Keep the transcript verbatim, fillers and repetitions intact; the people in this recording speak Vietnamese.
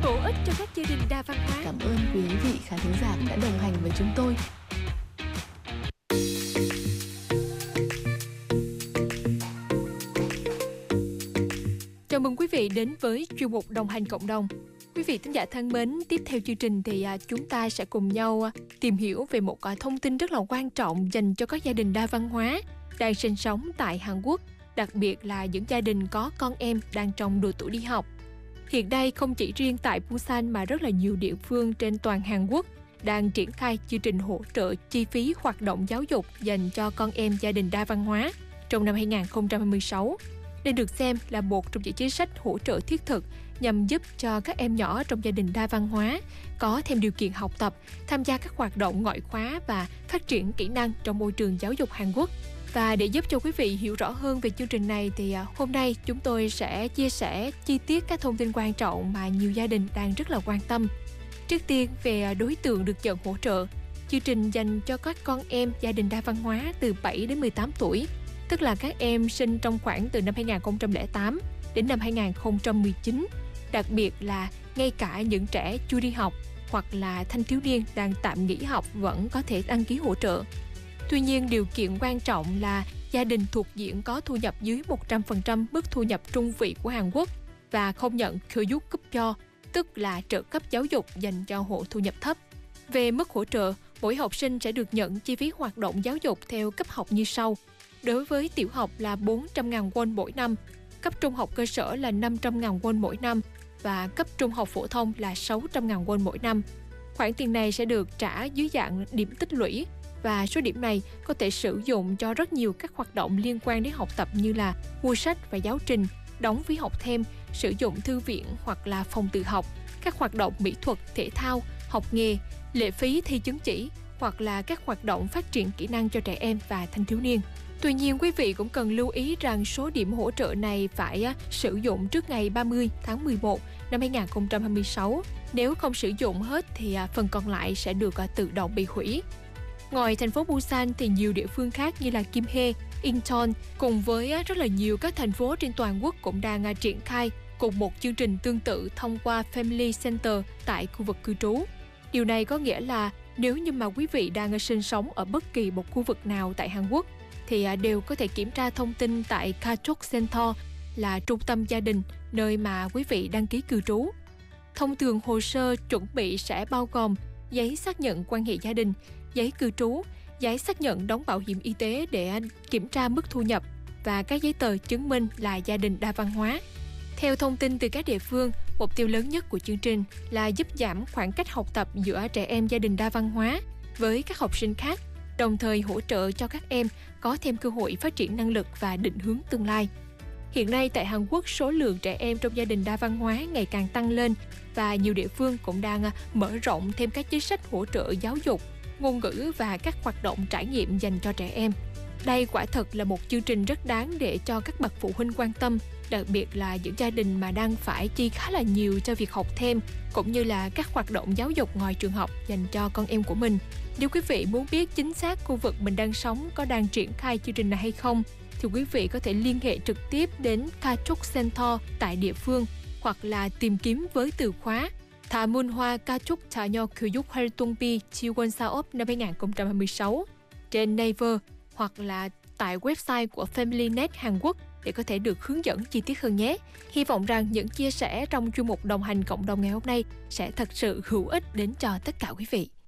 bổ ích cho các gia đình đa văn hóa. Cảm ơn quý vị khán thính giả đã đồng hành với chúng tôi. Chào mừng quý vị đến với chuyên mục Đồng hành cộng đồng. Quý vị thính giả thân mến, tiếp theo chương trình thì à, chúng ta sẽ cùng nhau à, tìm hiểu về một à, thông tin rất là quan trọng dành cho các gia đình đa văn hóa đang sinh sống tại Hàn Quốc, đặc biệt là những gia đình có con em đang trong độ tuổi đi học. Hiện nay không chỉ riêng tại Busan mà rất là nhiều địa phương trên toàn Hàn Quốc đang triển khai chương trình hỗ trợ chi phí hoạt động giáo dục dành cho con em gia đình đa văn hóa trong năm hai không hai sáu. Đây được xem là một trong những chính sách hỗ trợ thiết thực nhằm giúp cho các em nhỏ trong gia đình đa văn hóa có thêm điều kiện học tập, tham gia các hoạt động ngoại khóa và phát triển kỹ năng trong môi trường giáo dục Hàn Quốc. Và để giúp cho quý vị hiểu rõ hơn về chương trình này thì hôm nay chúng tôi sẽ chia sẻ chi tiết các thông tin quan trọng mà nhiều gia đình đang rất là quan tâm. Trước tiên về đối tượng được nhận hỗ trợ, chương trình dành cho các con em gia đình đa văn hóa từ bảy đến mười tám tuổi, tức là các em sinh trong khoảng từ năm hai không không tám đến năm hai không một chín, đặc biệt là ngay cả những trẻ chưa đi học hoặc là thanh thiếu niên đang tạm nghỉ học vẫn có thể đăng ký hỗ trợ. Tuy nhiên, điều kiện quan trọng là gia đình thuộc diện có thu nhập dưới một trăm phần trăm mức thu nhập trung vị của Hàn Quốc và không nhận 교육급여, tức là trợ cấp giáo dục dành cho hộ thu nhập thấp. Về mức hỗ trợ, mỗi học sinh sẽ được nhận chi phí hoạt động giáo dục theo cấp học như sau. Đối với tiểu học là bốn trăm nghìn won mỗi năm, cấp trung học cơ sở là năm trăm nghìn won mỗi năm và cấp trung học phổ thông là sáu trăm nghìn won mỗi năm. Khoản tiền này sẽ được trả dưới dạng điểm tích lũy và số điểm này có thể sử dụng cho rất nhiều các hoạt động liên quan đến học tập như là mua sách và giáo trình, đóng phí học thêm, sử dụng thư viện hoặc là phòng tự học, các hoạt động mỹ thuật, thể thao, học nghề, lệ phí thi chứng chỉ hoặc là các hoạt động phát triển kỹ năng cho trẻ em và thanh thiếu niên. Tuy nhiên, quý vị cũng cần lưu ý rằng số điểm hỗ trợ này phải á, sử dụng trước ngày ba mươi tháng mười một năm hai không hai sáu. Nếu không sử dụng hết thì à, phần còn lại sẽ được à, tự động bị hủy. Ngoài thành phố Busan thì nhiều địa phương khác như là Kim Hae, Incheon cùng với á, rất là nhiều các thành phố trên toàn quốc cũng đang à, triển khai cùng một chương trình tương tự thông qua Family Center tại khu vực cư trú. Điều này có nghĩa là nếu như mà quý vị đang sinh sống ở bất kỳ một khu vực nào tại Hàn Quốc thì đều có thể kiểm tra thông tin tại Kachok Center là trung tâm gia đình nơi mà quý vị đăng ký cư trú. Thông thường hồ sơ chuẩn bị sẽ bao gồm giấy xác nhận quan hệ gia đình, giấy cư trú, giấy xác nhận đóng bảo hiểm y tế để kiểm tra mức thu nhập và các giấy tờ chứng minh là gia đình đa văn hóa. Theo thông tin từ các địa phương, mục tiêu lớn nhất của chương trình là giúp giảm khoảng cách học tập giữa trẻ em gia đình đa văn hóa với các học sinh khác, đồng thời hỗ trợ cho các em có thêm cơ hội phát triển năng lực và định hướng tương lai. Hiện nay tại Hàn Quốc, số lượng trẻ em trong gia đình đa văn hóa ngày càng tăng lên và nhiều địa phương cũng đang mở rộng thêm các chính sách hỗ trợ giáo dục, ngôn ngữ và các hoạt động trải nghiệm dành cho trẻ em. Đây quả thật là một chương trình rất đáng để cho các bậc phụ huynh quan tâm, đặc biệt là những gia đình mà đang phải chi khá là nhiều cho việc học thêm cũng như là các hoạt động giáo dục ngoài trường học dành cho con em của mình. Nếu quý vị muốn biết chính xác khu vực mình đang sống có đang triển khai chương trình này hay không, thì quý vị có thể liên hệ trực tiếp đến Kachok Center tại địa phương hoặc là tìm kiếm với từ khóa 다문화 가족 자녀 교육 활동비 지원 사업 năm hai không hai sáu trên Naver hoặc là tại website của FamilyNet Hàn Quốc để có thể được hướng dẫn chi tiết hơn nhé. Hy vọng rằng những chia sẻ trong chuyên mục Đồng hành cộng đồng ngày hôm nay sẽ thật sự hữu ích đến cho tất cả quý vị.